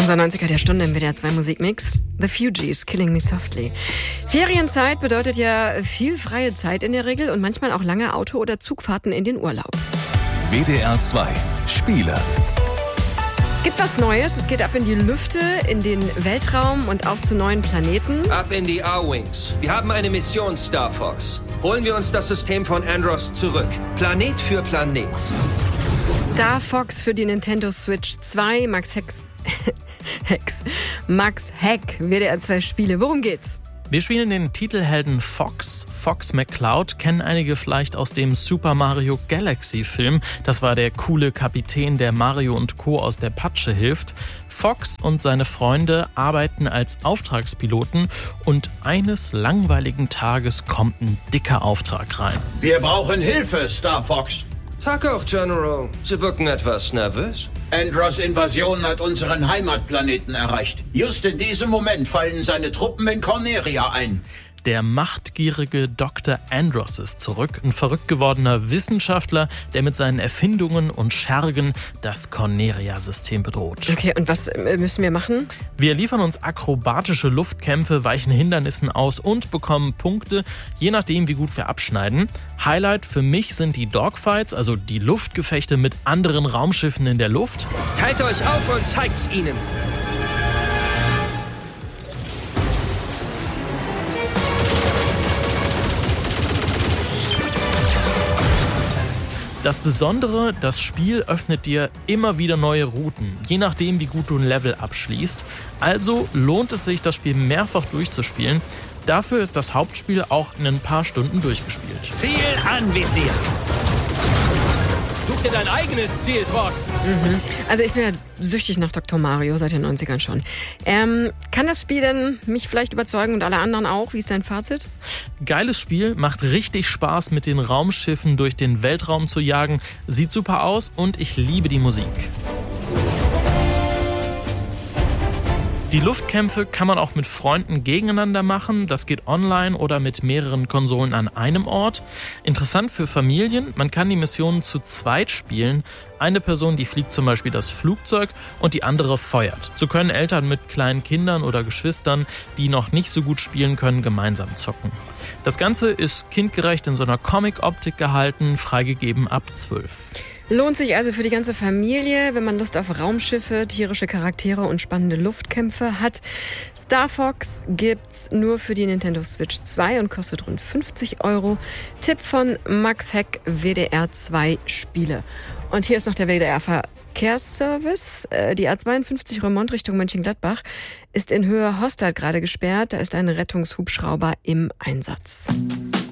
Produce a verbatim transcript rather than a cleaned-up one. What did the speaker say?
Unser neunziger der Stunde im W D R zwei Musikmix. The Fugees, Killing Me Softly. Ferienzeit bedeutet ja viel freie Zeit in der Regel und manchmal auch lange Auto- oder Zugfahrten in den Urlaub. W D R zwei Spiele. Gibt was Neues, es geht ab in die Lüfte, in den Weltraum und auf zu neuen Planeten. Ab in die A-Wings. Wir haben eine Mission, Star Fox. Holen wir uns das System von Andros zurück. Planet für Planet. Star Fox für die Nintendo Switch zwei, Max Hex. Hex. Max Heck, W D R zwei Spiele. Worum geht's? Wir spielen den Titelhelden Fox. Fox McCloud kennen einige vielleicht aus dem Super Mario Galaxy Film. Das war der coole Kapitän, der Mario und Co. aus der Patsche hilft. Fox und seine Freunde arbeiten als Auftragspiloten und eines langweiligen Tages kommt ein dicker Auftrag rein. Wir brauchen Hilfe, Star Fox. Tag auch, General. Sie wirken etwas nervös. Andros Invasion hat unseren Heimatplaneten erreicht. Just in diesem Moment fallen seine Truppen in Corneria ein. Der machtgierige Doktor Andros ist zurück, ein verrückt gewordener Wissenschaftler, der mit seinen Erfindungen und Schergen das Corneria-System bedroht. Okay, und was müssen wir machen? Wir liefern uns akrobatische Luftkämpfe, weichen Hindernissen aus und bekommen Punkte, je nachdem, wie gut wir abschneiden. Highlight für mich sind die Dogfights, also die Luftgefechte mit anderen Raumschiffen in der Luft. Teilt euch auf und zeigt's ihnen. Das Besondere, das Spiel öffnet dir immer wieder neue Routen, je nachdem, wie gut du ein Level abschließt. Also lohnt es sich, das Spiel mehrfach durchzuspielen. Dafür ist das Hauptspiel auch in ein paar Stunden durchgespielt. Ziel anvisiert! Such dir dein eigenes Ziel, Fox! Mhm. Also ich bin ja süchtig nach Doktor Mario seit den neunzigern schon. Ähm, kann das Spiel denn mich vielleicht überzeugen und alle anderen auch? Wie ist dein Fazit? Geiles Spiel, macht richtig Spaß, mit den Raumschiffen durch den Weltraum zu jagen. Sieht super aus und ich liebe die Musik. Die Luftkämpfe kann man auch mit Freunden gegeneinander machen. Das geht online oder mit mehreren Konsolen an einem Ort. Interessant für Familien, man kann die Missionen zu zweit spielen. Eine Person, die fliegt zum Beispiel das Flugzeug und die andere feuert. So können Eltern mit kleinen Kindern oder Geschwistern, die noch nicht so gut spielen können, gemeinsam zocken. Das Ganze ist kindgerecht in so einer Comic-Optik gehalten, freigegeben ab zwölf. Lohnt sich also für die ganze Familie, wenn man Lust auf Raumschiffe, tierische Charaktere und spannende Luftkämpfe hat. Star Fox gibt's nur für die Nintendo Switch zwei und kostet rund fünfzig Euro. Tipp von Max Heck, W D R zwei Spiele. Und hier ist noch der W D R Verkehrsservice. Die A zweiundfünfzig Remont Richtung Mönchengladbach ist in Höhe Hostad gerade gesperrt. Da ist ein Rettungshubschrauber im Einsatz.